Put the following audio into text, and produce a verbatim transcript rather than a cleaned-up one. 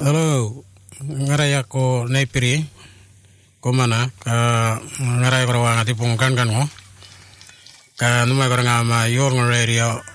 Hello, ngarai ako naipiri ko mana ka ngarai ko wanga tipong kan kan mo ka numai ko nga ma yor radio